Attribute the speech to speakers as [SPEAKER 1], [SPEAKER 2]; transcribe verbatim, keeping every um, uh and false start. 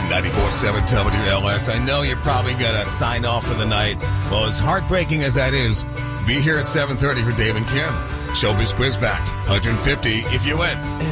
[SPEAKER 1] ninety-four point seven W L S. I know you're probably going to sign off for the night. Well, as heartbreaking as that is, be here at seven thirty for Dave and Kim. Showbiz Quiz back. one hundred fifty if you win.